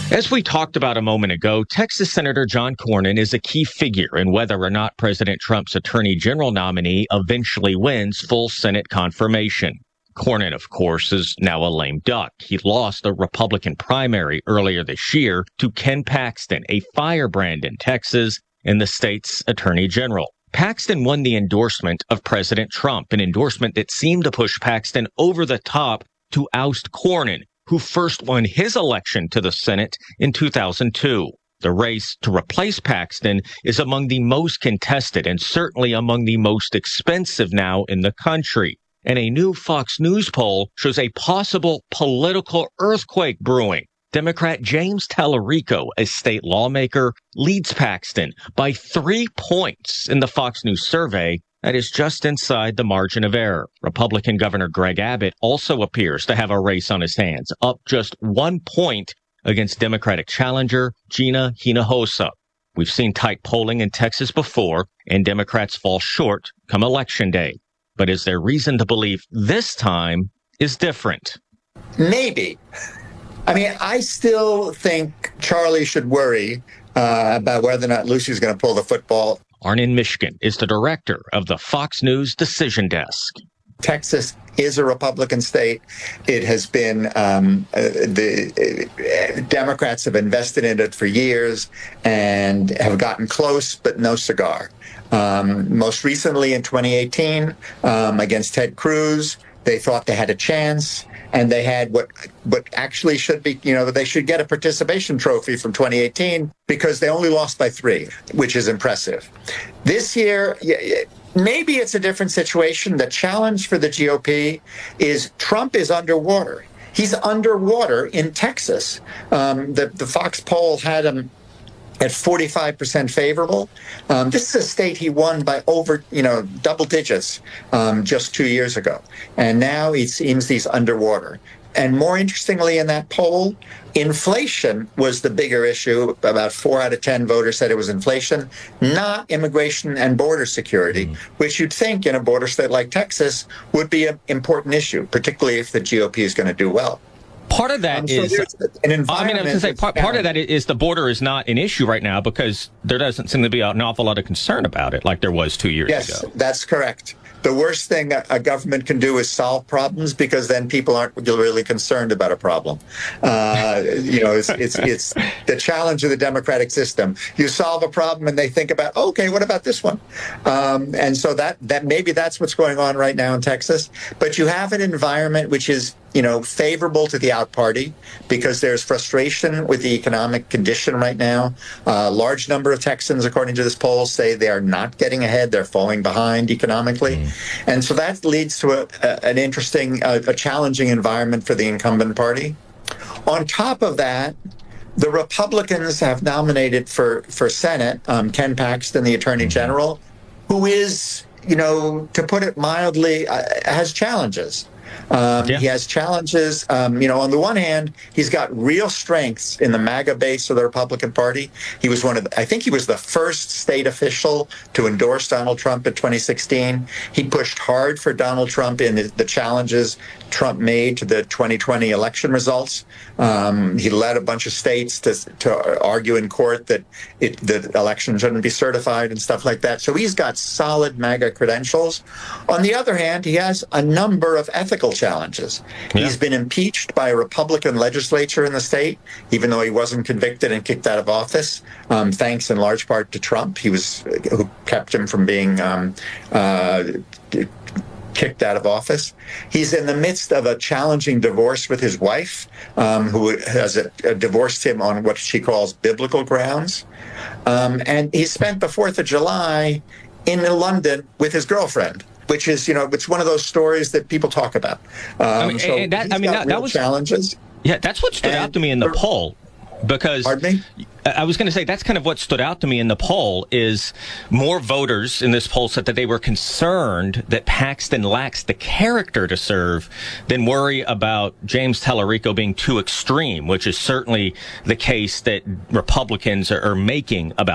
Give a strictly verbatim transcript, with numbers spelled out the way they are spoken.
As we talked about a moment ago, Texas Senator John Cornyn is a key figure in whether or not President Trump's Attorney General nominee eventually wins full Senate confirmation. Cornyn, of course, is now a lame duck. He lost the Republican primary earlier this year to Ken Paxton, a firebrand in Texas and the state's Attorney General. Paxton won the endorsement of President Trump, an endorsement that seemed to push Paxton over the top to oust Cornyn, who first won his election to the Senate in two thousand two. The race to replace Paxton is among the most contested and certainly among the most expensive now in the country. And a new Fox News poll shows a possible political earthquake brewing. Democrat James Tallarico, a state lawmaker, leads Paxton by three points in the Fox News survey. That is just inside the margin of error. Republican Governor Greg Abbott also appears to have a race on his hands, up just one point against Democratic challenger Gina Hinojosa. We've seen tight polling in Texas before, and Democrats fall short come Election Day. But is there reason to believe this time is different? Maybe. I mean, I still think Charlie should worry uh, about whether or not Lucy's going to pull the football. Arnon Mishkin is the director of the Fox News Decision Desk. Texas is a Republican state. It has been, um, uh, the uh, Democrats have invested in it for years and have gotten close, but no cigar. Um, most recently in twenty eighteen, um, against Ted Cruz, they thought they had a chance. And they had what what actually should be, you know, they should get a participation trophy from twenty eighteen because they only lost by three, which is impressive. This year, maybe it's a different situation. The challenge for the G O P is Trump is underwater. He's underwater in Texas. Um, the, the Fox poll had him at forty-five percent favorable. Um, this is a state he won by over, you know, double digits um, just two years ago. And now it seems he's underwater. And more interestingly in that poll, inflation was the bigger issue. About four out of ten voters said it was inflation, not immigration and border security, mm. which you'd think in a border state like Texas would be an important issue, particularly if the G O P is going to do well. Part of that um, so is, an environment I mean, I was going to say, part, part of that is the border is not an issue right now because there doesn't seem to be an awful lot of concern about it like there was two years yes, ago. Yes, that's correct. The worst thing a government can do is solve problems because then people aren't really concerned about a problem. Uh, you know, it's, it's it's the challenge of the democratic system. You solve a problem and they think about, okay, what about this one? Um, and so that that maybe that's what's going on right now in Texas. But you have an environment which is, you know, favorable to the out party because there's frustration with the economic condition right now. A uh, large number of Texans, according to this poll, say they are not getting ahead. They're falling behind economically. Mm. And so that leads to a, a, an interesting, a, a challenging environment for the incumbent party. On top of that, the Republicans have nominated for, for Senate um, Ken Paxton, the Attorney General, who is, you know, to put it mildly, uh, has challenges. Um, yeah. He has challenges. Um, you know, on the one hand, he's got real strengths in the MAGA base of the Republican Party. He was one of the, I think he was the first state official to endorse Donald Trump in twenty sixteen. He pushed hard for Donald Trump in the challenges Trump made to the twenty twenty election results. Um, he led a bunch of states to, to argue in court that it, the election shouldn't be certified and stuff like that. So he's got solid MAGA credentials. On the other hand, he has a number of ethical challenges. Yeah. He's been impeached by a Republican legislature in the state, even though he wasn't convicted and kicked out of office, um, thanks in large part to Trump. He was who kept him from being um, uh, kicked out of office. He's in the midst of a challenging divorce with his wife, um, who has a, a divorced him on what she calls biblical grounds. Um, and he spent the fourth of July in London with his girlfriend, which is, you know, it's one of those stories that people talk about. Um, I mean, so and that, he's I mean, got that, that was challenges. Yeah, that's what stood and, out to me in the poll. Because Pardon me? I was going to say that's kind of what stood out to me in the poll is more voters in this poll said that they were concerned that Paxton lacks the character to serve than worry about James Tallarico being too extreme, which is certainly the case that Republicans are, are making about